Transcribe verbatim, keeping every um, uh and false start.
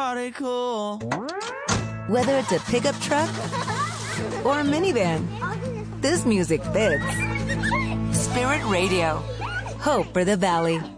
party cool. Whether it's a pickup truck or a minivan, this music fits. Spirit Radio. Hope for the Valley.